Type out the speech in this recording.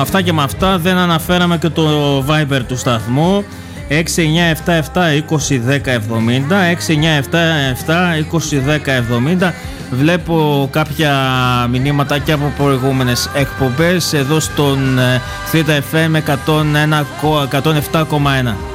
Με αυτά και με αυτά δεν αναφέραμε και το Viber του σταθμού 6977-2010-70, 6977-2010-70. Βλέπω κάποια μηνύματα και από προηγούμενες εκπομπές εδώ στον Θήτα FM 107,1.